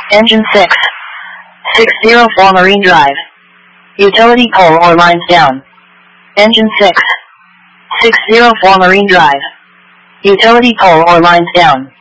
Engine 6. 604 Marine Drive. Utility pole or lines down. Engine 6. 604 Marine Drive. Utility pole or lines down.